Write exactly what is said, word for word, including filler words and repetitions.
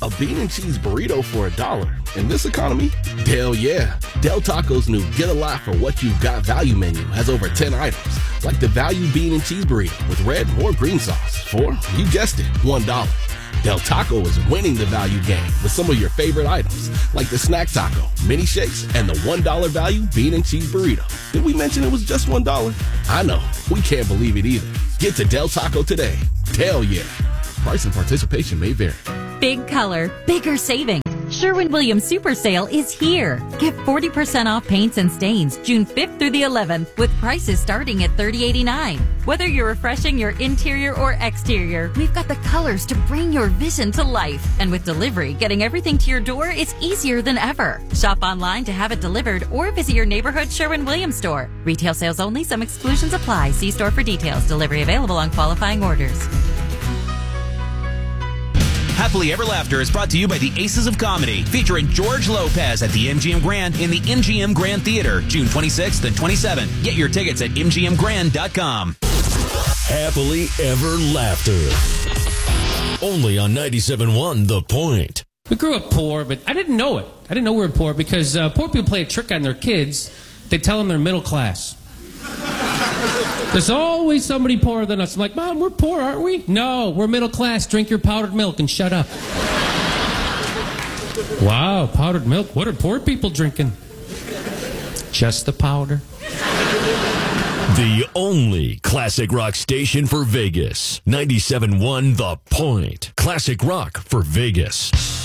A bean and cheese burrito for a dollar. In this economy? Hell yeah. Del Taco's new Get a Lot for What You've Got value menu has over ten items, like the value bean and cheese burrito with red or green sauce for, you guessed it, one dollar. Del Taco is winning the value game with some of your favorite items, like the snack taco, mini shakes, and the one dollar value bean and cheese burrito. Did we mention it was just one dollar? I know, we can't believe it either. Get to Del Taco today. Hell yeah. Price and participation may vary. Big color, bigger saving. Sherwin-Williams Super Sale is here. Get forty percent off paints and stains June fifth through the eleventh with prices starting at thirty eighty-nine. Whether you're refreshing your interior or exterior, we've got the colors to bring your vision to life. And with delivery, getting everything to your door is easier than ever. Shop online to have it delivered or visit your neighborhood Sherwin-Williams store. Retail sales only. Some exclusions apply. See store for details. Delivery available on qualifying orders. Happily Ever Laughter is brought to you by the Aces of Comedy, featuring George Lopez at the M G M Grand in the M G M Grand Theater, June twenty-sixth and twenty-seventh. Get your tickets at M G M grand dot com. Happily Ever Laughter. Only on ninety-seven point one The Point. We grew up poor, but I didn't know it. I didn't know we were poor because uh, poor people play a trick on their kids. They tell them they're middle class. There's always somebody poorer than us. I'm like, Mom, we're poor, aren't we? No, we're middle class. Drink your powdered milk and shut up. Wow, powdered milk. What are poor people drinking? Just the powder. The only classic rock station for Vegas. ninety-seven point one The Point. Classic rock for Vegas.